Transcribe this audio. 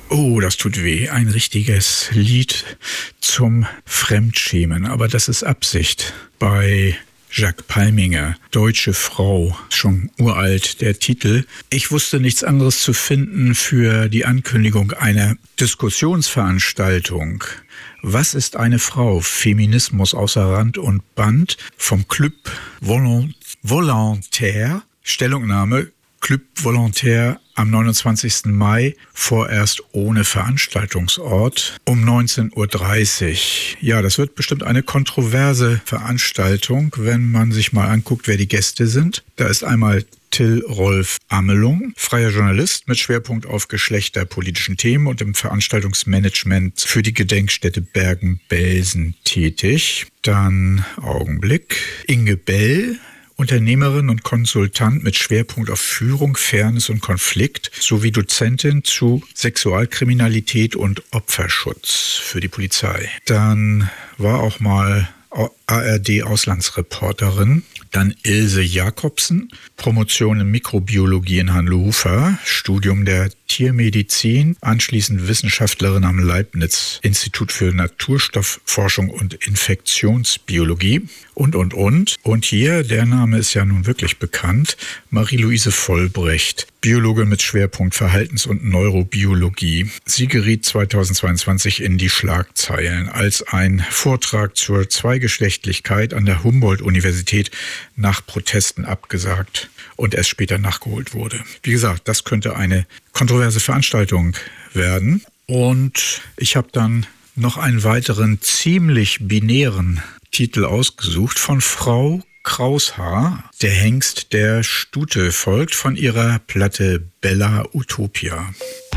Oh, das tut weh. Ein richtiges Lied zum Fremdschämen. Aber das ist Absicht. Bei Jacques Palminger, Deutsche Frau, schon uralt der Titel. Ich wusste nichts anderes zu finden für die Ankündigung einer Diskussionsveranstaltung. Was ist eine Frau? Feminismus außer Rand und Band vom Club Volontaire. Stellungnahme Club Volontaire am 29. Mai, vorerst ohne Veranstaltungsort, um 19.30 Uhr. Ja, das wird bestimmt eine kontroverse Veranstaltung, wenn man sich mal anguckt, wer die Gäste sind. Da ist einmal Till Rolf Amelung, freier Journalist mit Schwerpunkt auf geschlechterpolitischen Themen und im Veranstaltungsmanagement für die Gedenkstätte Bergen-Belsen tätig. Dann Augenblick, Inge Bell, Unternehmerin und Konsultant mit Schwerpunkt auf Führung, Fairness und Konflikt sowie Dozentin zu Sexualkriminalität und Opferschutz für die Polizei. Dann war auch mal ARD-Auslandsreporterin. Dann Ilse Jakobsen, Promotion in Mikrobiologie in Hannover, Studium der Tiermedizin, anschließend Wissenschaftlerin am Leibniz-Institut für Naturstoffforschung und Infektionsbiologie und. Und hier, der Name ist ja nun wirklich bekannt, Marie-Louise Vollbrecht, Biologin mit Schwerpunkt Verhaltens- und Neurobiologie. Sie geriet 2022 in die Schlagzeilen, als ein Vortrag zur Zweigeschlechtlichkeit an der Humboldt-Universität nach Protesten abgesagt und erst später nachgeholt wurde. Wie gesagt, das könnte eine kontroverse Veranstaltung werden. Und ich habe dann noch einen weiteren ziemlich binären Titel ausgesucht von Frau Kraushaar. Der Hengst der Stute folgt von ihrer Platte Bella Utopia.